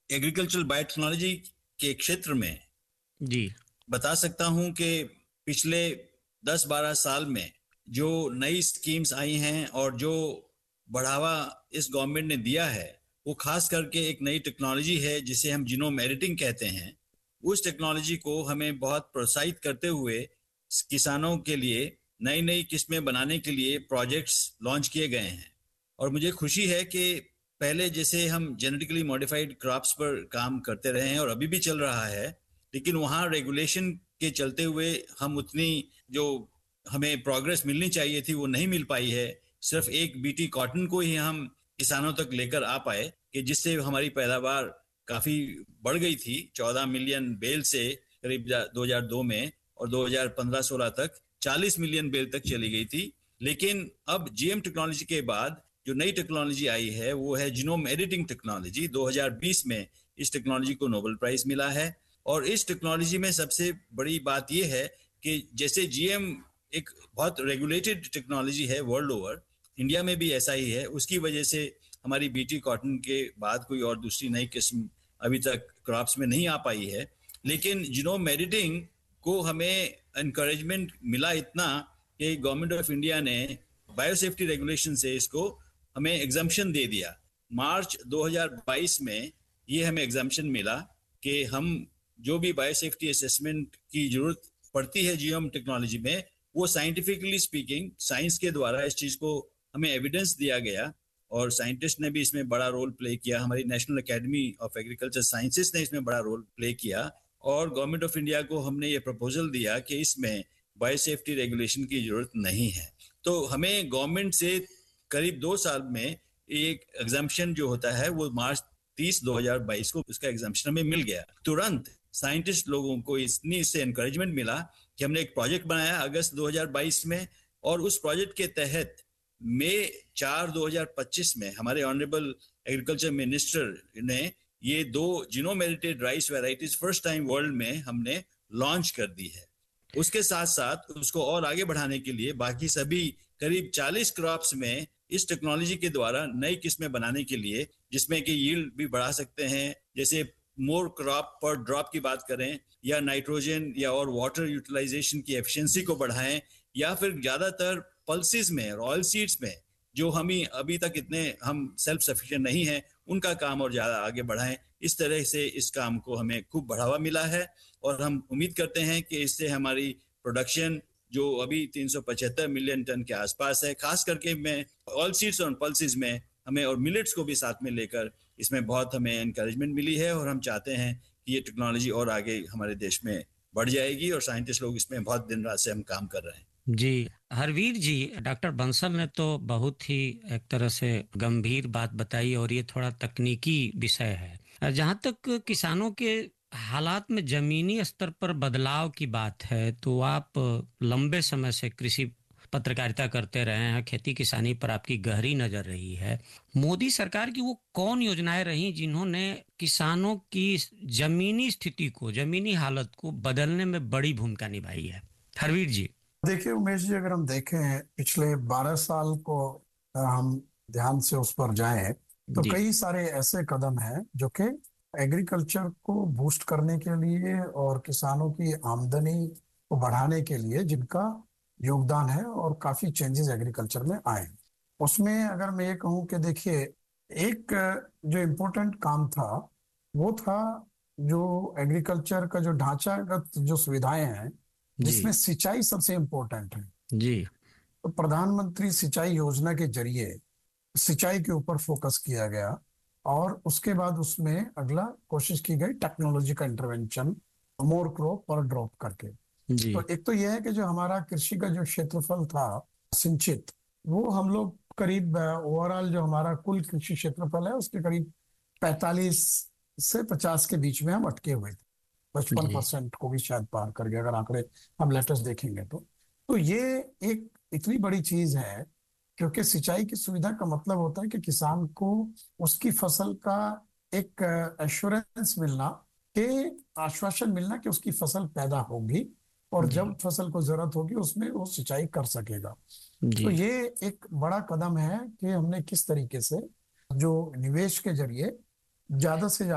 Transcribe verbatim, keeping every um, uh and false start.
Agricultural biotechnology के क्षेत्र में जी बता सकता हूं कि पिछले दस बारह साल में जो नई स्कीम्स आई हैं और जो बढ़ावा इस गवर्नमेंट ने दिया है, वो खास करके एक नई टेक्नोलॉजी है जिसे हम जीनोम एडिटिंग कहते हैं। उस टेक्नोलॉजी को हमें बहुत प्रोत्साहित करते हुए किसानों के लिए नई नई किस्में बनाने के लिए प्रोजेक्ट्स लॉन्च किए गए हैं। और मुझे खुशी है कि पहले जैसे हम जेनेटिकली मॉडिफाइड क्रॉप्स पर काम करते रहे हैं और अभी भी चल रहा है, लेकिन वहाँ रेगुलेशन के चलते हुए हम उतनी जो हमें प्रोग्रेस मिलनी चाहिए थी वो नहीं मिल पाई है। सिर्फ एक बीटी कॉटन को ही हम किसानों तक लेकर आ पाए कि जिससे हमारी पैदावार काफी बढ़ गई थी, चौदह मिलियन बेल से करीब दो हज़ार दो में, और दो हज़ार पंद्रह सोलह तक चालीस मिलियन बेल तक चली गई थी। लेकिन अब जीएम टेक्नोलॉजी के बाद जो नई टेक्नोलॉजी आई है वो है जीनोम एडिटिंग टेक्नोलॉजी। दो हज़ार बीस में इस टेक्नोलॉजी को नोबेल प्राइज मिला है। और इस टेक्नोलॉजी में सबसे बड़ी बात यह है कि जैसे जीएम एक बहुत रेगुलेटेड टेक्नोलॉजी है वर्ल्ड ओवर, इंडिया में भी ऐसा ही है। उसकी वजह से हमारी बीटी कॉटन के बाद कोई और दूसरी नई किस्म अभी तक क्रॉप्स में नहीं आ पाई है। लेकिन जीनोम एडिटिंग को हमें एनकरेजमेंट मिला इतना कि गवर्नमेंट ऑफ इंडिया ने बायोसेफ्टी रेगुलेशन से इसको हमें एग्जम्पशन दे दिया। मार्च दो हज़ार बाईस में ये हमें एग्जम्पशन मिला कि हम जो भी बायोसेफ्टी असेसमेंट की जरूरत पड़ती है जीएम टेक्नोलॉजी में, वो साइंटिफिकली स्पीकिंग साइंस के द्वारा इस चीज को हमें एविडेंस दिया गया। और साइंटिस्ट ने भी इसमें बड़ा रोल प्ले किया, हमारी national academy of agriculture sciences ने इसमें बड़ा रोल प्ले किया। और गवर्नमेंट ऑफ इंडिया को हमने ये प्रपोजल दिया कि इसमें बायोसेफ्टी रेगुलेशन की जरूरत नहीं है। तो हमें गवर्नमेंट से करीब दो साल में एक एग्जम्पशन जो होता है वो मार्च तीस दो हज़ार बाईस को उसका एग्जम्पशन हमें मिल गया। तुरंत साइंटिस्ट लोगों को इतनी इससे एनकरेजमेंट मिला कि हमने एक प्रोजेक्ट बनाया अगस्त दो हज़ार बाईस में, और उस प्रोजेक्ट के तहत मई चार दो हज़ार पच्चीस में हमारे ऑनरेबल एग्रीकल्चर मिनिस्टर ने ये दो genome edited rice varieties first time world में हमने लॉन्च कर दी है। उसके साथ साथ उसको और आगे बढ़ाने के लिए बाकी सभी करीब चालीस क्रॉप्स में इस टेक्नोलॉजी के द्वारा नई किस्में बनाने के लिए, जिसमें कि यील्ड भी बढ़ा सकते हैं, जैसे मोर क्रॉप पर ड्रॉप की बात करें, या नाइट्रोजन या और वाटर यूटिलाइजेशन की एफिशिएंसी को बढ़ाएं, या फिर ज्यादातर पल्सेस में ऑयल सीड्स में जो हम ही अभी तक इतने हम सेल्फ सफिशिएंट नहीं हैं, उनका काम और ज्यादा आगे बढ़ाएं। इस तरह से इस काम को हमें खूब बढ़ावा मिला है और हम उम्मीद करते हैं कि इससे हमारी प्रोडक्शन जो अभी तीन सौ पचहत्तर मिलियन टन के आसपास है, खास करके मैं ऑयल सीड्स और पल्सेस में हमें, और मिलेट्स को भी साथ में लेकर इसमें बहुत हमें एनकरेजमेंट मिली है। और हम चाहते हैं कि ये टेक्नोलॉजी और आगे हमारे देश में बढ़ जाएगी, और साइंटिस्ट लोग इसमें बहुत दिन रात से हम काम कर रहे हैं। जी हरवीर जी, डॉक्टर बंसल ने तो बहुत ही एक तरह से गंभीर बात बताई, और ये थोड़ा तकनीकी विषय है। जहाँ तक किसानों के हालात में जमीनी स्तर पर बदलाव की बात है, तो आप लंबे समय से कृषि पत्रकारिता करते रहे हैं, खेती किसानी पर आपकी गहरी नजर रही है। मोदी सरकार की वो कौन योजनाएं रही जिन्होंने किसानों की जमीनी स्थिति को, जमीनी हालत को बदलने में बड़ी भूमिका निभाई है? हरवीर जी। देखिए उमेश जी, अगर हम देखें पिछले बारह साल को हम ध्यान से उस पर जाएं तो कई सारे ऐसे कदम हैं जो कि एग्रीकल्चर को बूस्ट करने के लिए और किसानों की आमदनी को बढ़ाने के लिए जिनका योगदान है, और काफी चेंजेस एग्रीकल्चर में आए। उसमें अगर मैं ये कहूँ कि देखिए एक जो इम्पोर्टेंट काम था वो था जो एग्रीकल्चर का जो ढांचागत जो सुविधाएं हैं, जिसमें सिंचाई सबसे इम्पोर्टेंट है जी। तो प्रधानमंत्री सिंचाई योजना के जरिए सिंचाई के ऊपर फोकस किया गया, और उसके बाद उसमें अगला कोशिश की गई टेक्नोलॉजी का इंटरवेंशन, मोर क्रॉप पर ड्रॉप करके जी। तो एक तो यह है कि जो हमारा कृषि का जो क्षेत्रफल था सिंचित, वो हम लोग करीब ओवरऑल जो हमारा कुल कृषि क्षेत्रफल है उसके करीब पैंतालीस से पचास के बीच में हम अटके हुए थे, पचपन परसेंट को भी शायद पार कर गए अगर आंकड़े हम लेटेस्ट देखेंगे तो। तो ये एक इतनी बड़ी चीज है, क्योंकि सिंचाई की सुविधा का मतलब होता है कि किसान को उसकी फसल का एक एश्योरेंस मिलना, कि आश्वासन मिलना कि उसकी फसल पैदा होगी, और जब फसल को जरूरत होगी उसमें वो सिंचाई कर सकेगा। तो ये एक बड़ा कदम है कि हमने किस तरीके से जो निवेश के जरिए ज्यादा से ज्यादा